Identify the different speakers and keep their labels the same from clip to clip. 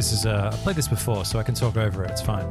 Speaker 1: This is I played this before, so I can talk over it. It's fine.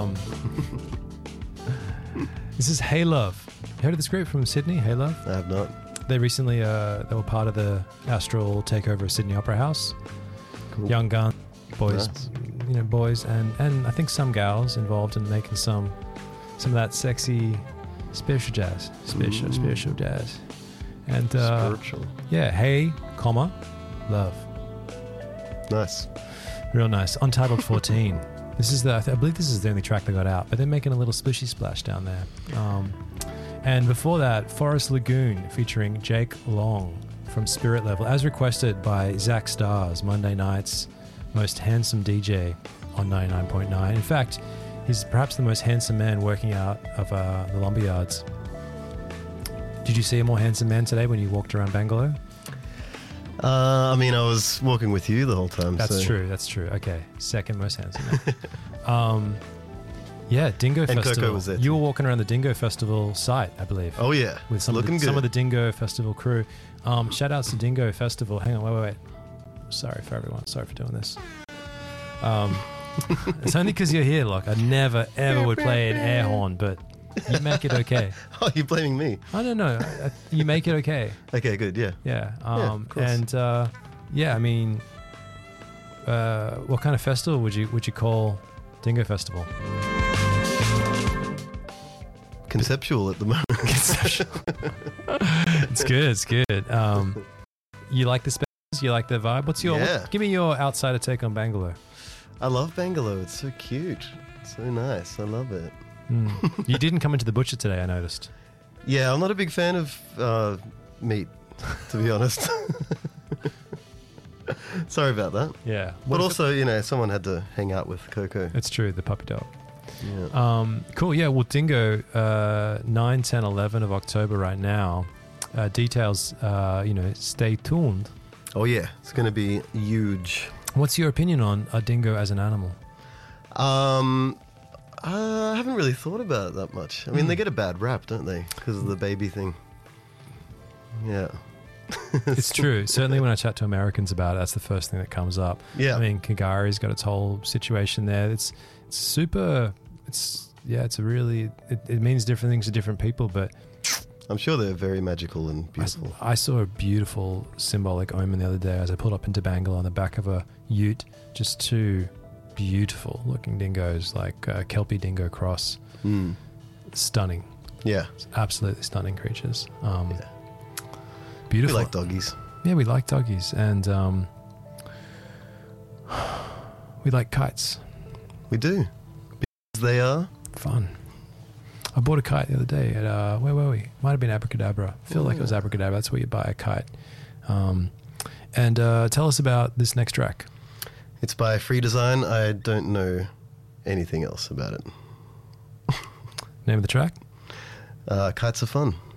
Speaker 1: This is Hey Love. You heard of this group from Sydney, Hey Love?
Speaker 2: I have not.
Speaker 1: They recently they were part of the Astral takeover of Sydney Opera House.
Speaker 2: Cool.
Speaker 1: Young gun boys,
Speaker 2: Nice.
Speaker 1: boys and I think some gals involved in making some of that sexy spiritual jazz, spiritual jazz, and
Speaker 2: Spiritual.
Speaker 1: yeah, Hey, comma, Love.
Speaker 2: Nice.
Speaker 1: Real nice. Untitled 14. This is I believe this is the only track they got out, but they're making a little splishy splash down there. And before that, Forest Lagoon featuring Jake Long from Spirit Level, as requested by Zach Stars, Monday night's most handsome DJ on 99.9. In fact, he's perhaps the most handsome man working out of the Lumberyards. Did you see a more handsome man today when you walked around Bangalore?
Speaker 2: I mean, I was walking with you the whole time.
Speaker 1: That's
Speaker 2: so.
Speaker 1: true. That's true. Okay, second most handsome man. Yeah, Dingo
Speaker 2: And
Speaker 1: Festival.
Speaker 2: Coco was there
Speaker 1: You
Speaker 2: too.
Speaker 1: were walking around the Dingo Festival site, I believe.
Speaker 2: Oh yeah,
Speaker 1: with some
Speaker 2: looking
Speaker 1: of
Speaker 2: good.
Speaker 1: the Dingo Festival crew. Shout outs to Dingo Festival. Hang on, wait. Sorry for everyone. Sorry for doing this. It's only because you're here, Locke. I never ever would play an air horn, but you make it okay.
Speaker 2: Oh, you're blaming me?
Speaker 1: I don't know. You make it okay.
Speaker 2: Okay, good. Yeah.
Speaker 1: Yeah.
Speaker 2: of course.
Speaker 1: And yeah, I mean, what kind of festival would you call Dingo Festival?
Speaker 2: Conceptual at the moment.
Speaker 1: It's good. It's good. You like the space? You like the vibe? What's your?
Speaker 2: Yeah.
Speaker 1: Give me your outsider take on Bangalore.
Speaker 2: I love Bangalore. It's so cute. So nice. I love it.
Speaker 1: You didn't come into the butcher today, I noticed.
Speaker 2: Yeah, I'm not a big fan of meat, to be honest. Sorry about that.
Speaker 1: Yeah.
Speaker 2: But also, someone had to hang out with Coco.
Speaker 1: It's true, the puppy dog.
Speaker 2: Yeah.
Speaker 1: Cool. Yeah. Well, Dingo, 9, 10, 11 of October right now. Details, stay tuned.
Speaker 2: Oh yeah, it's going to be huge.
Speaker 1: What's your opinion on a dingo as an animal?
Speaker 2: I haven't really thought about it that much. I mean, they get a bad rap, don't they? Because of the baby thing. Yeah.
Speaker 1: It's true. Certainly when I chat to Americans about it, that's the first thing that comes up.
Speaker 2: Yeah.
Speaker 1: I mean, Kagari's got its whole situation there. It means different things to different people, but
Speaker 2: I'm sure they're very magical and beautiful.
Speaker 1: I saw a beautiful symbolic omen the other day as I pulled up into Bangalore on the back of a ute. Just two beautiful looking dingoes, like a Kelpie dingo cross. Stunning.
Speaker 2: Yeah.
Speaker 1: It's absolutely stunning creatures.
Speaker 2: Yeah. We
Speaker 1: Beautiful.
Speaker 2: like doggies.
Speaker 1: Yeah, we like doggies, and we like kites.
Speaker 2: We do. Because they are.
Speaker 1: Fun. I bought a kite the other day at where were we? Might have been Abracadabra. I feel like it was Abracadabra. That's where you buy a kite. And tell us about this next track.
Speaker 2: It's by Free Design. I don't know anything else about it.
Speaker 1: Name of the track?
Speaker 2: Kites are fun.